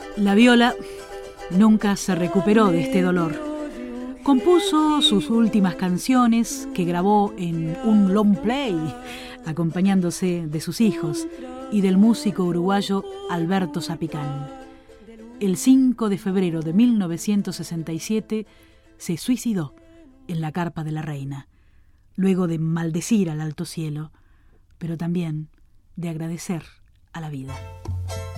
La Viola nunca se recuperó de este dolor. Compuso sus últimas canciones que grabó en un long play, acompañándose de sus hijos y del músico uruguayo Alberto Zapicán. El 5 de febrero de 1967 se suicidó en la carpa de la reina, luego de maldecir al alto cielo, pero también de agradecer a la vida.